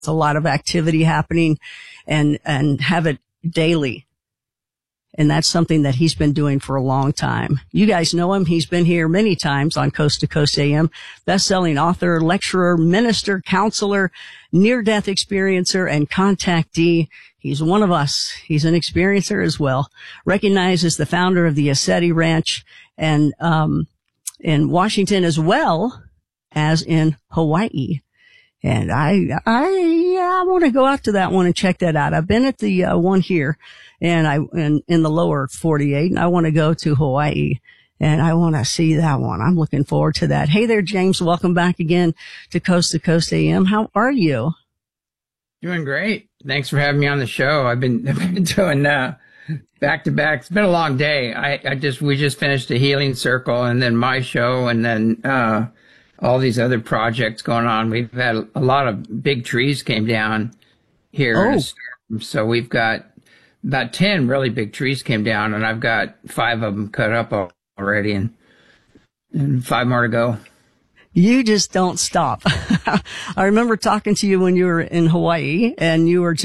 It's a lot of activity happening and have it daily. And that's something that he's been doing for a long time. You guys know him. He's been here many times on Coast to Coast AM. Best-selling author, lecturer, minister, counselor, near-death experiencer, and contactee. He's one of us. He's an experiencer as well. Recognized as the founder of the Aseti Ranch and in Washington as well as in Hawaii. And I want to go out to that one and check that out. I've been at the one here and in the lower 48, and I want to go to Hawaii and I want to see that one. I'm looking forward to that. Hey there, James. Welcome back again to Coast AM. How are you? Doing great. Thanks for having me on the show. I've been doing back to back. It's been a long day. We just finished a healing circle and then my show and then all these other projects going on. We've had a lot of big trees came down here. Oh. So we've got about 10 really big trees came down, and I've got 5 of them cut up already and 5 more to go. You just don't stop. I remember talking to you when you were in Hawaii, and you were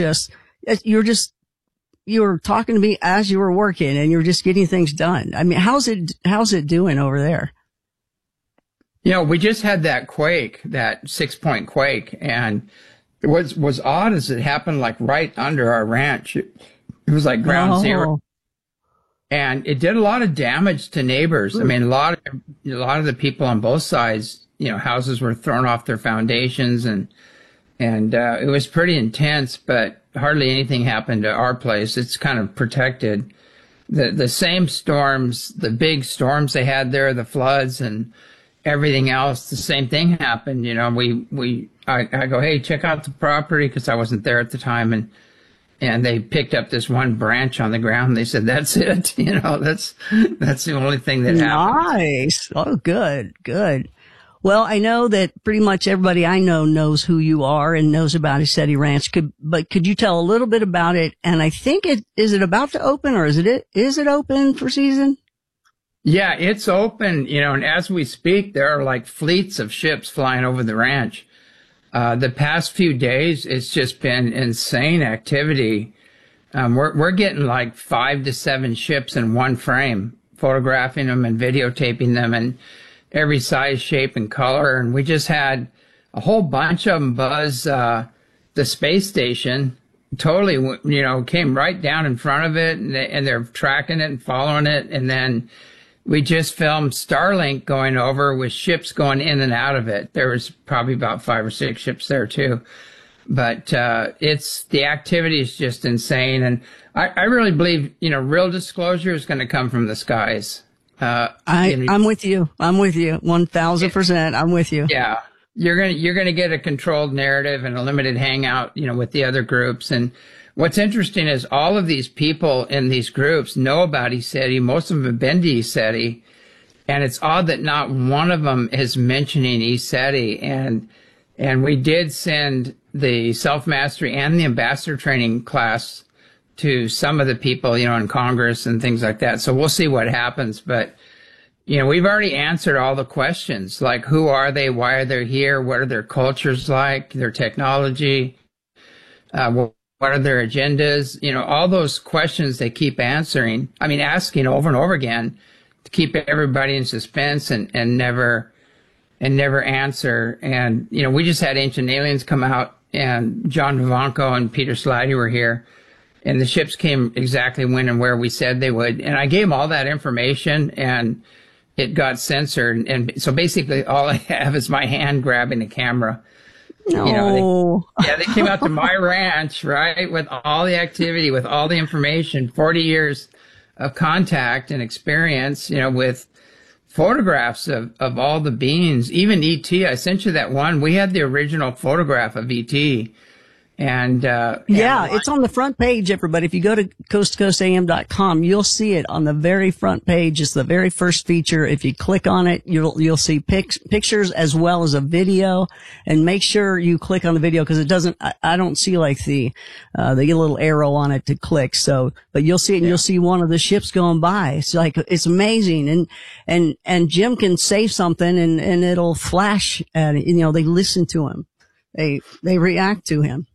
talking to me as you were working, and you were just getting things done. I mean, how's it doing over there? You know, we just had that quake, that 6-point quake, and what was odd is it happened like right under our ranch. It was like ground zero. And it did a lot of damage to neighbors. I mean, a lot of the people on both sides, you know, houses were thrown off their foundations and it was pretty intense, but hardly anything happened to our place. It's kind of protected. The same storms, the big storms they had there, the floods and everything else, the same thing happened. You know, I go, hey, check out the property, because I wasn't there at the time, and they picked up this one branch on the ground. They said, that's it. You know, that's the only thing that happened. Nice. Oh, good. Well, I know that pretty much everybody I know knows who you are and knows about Aseti Ranch. Could you tell a little bit about it? And I think is it about to open, or is it open for season? Yeah, it's open, you know, and as we speak, there are like fleets of ships flying over the ranch. The past few days, it's just been insane activity. We're getting like 5 to 7 ships in one frame, photographing them and videotaping them in every size, shape, and color. And we just had a whole bunch of them buzz the space station. Totally, you know, came right down in front of it, and they're tracking it and following it. And then we just filmed Starlink going over with ships going in and out of it. There was probably about 5 or 6 ships there too. But the activity is just insane. And I really believe, you know, real disclosure is going to come from the skies. I'm with you. 1,000%. I'm with you. Yeah. You're gonna get a controlled narrative and a limited hangout, you know, with the other groups. And what's interesting is all of these people in these groups know about Aseti. Most of them have been to Aseti. And it's odd that not one of them is mentioning Aseti. And we did send the self-mastery and the ambassador training class to some of the people, you know, in Congress and things like that. So we'll see what happens. But, you know, we've already answered all the questions, like who are they? Why are they here? What are their cultures like? Their technology? What are their agendas? You know, all those questions they keep asking over and over again to keep everybody in suspense and never answer. And, you know, we just had Ancient Aliens come out, and John Vivanco and Peter Slady were here, and the ships came exactly when and where we said they would. And I gave them all that information, and it got censored. And so basically all I have is my hand grabbing the camera. No. You know, they came out to my ranch, right, with all the activity, with all the information, 40 years of contact and experience, you know, with photographs of all the beings, even E.T. I sent you that one. We had the original photograph of E.T. And it's on the front page, everybody. If you go to coasttocoastam.com, you'll see it on the very front page. It's the very first feature. If you click on it, you'll see pictures as well as a video. And make sure you click on the video, because it doesn't, I don't see like the little arrow on it to click. So, but you'll see it, and you'll see one of the ships going by. It's like, it's amazing. And Jim can say something and it'll flash at it. You know, they listen to him. They react to him.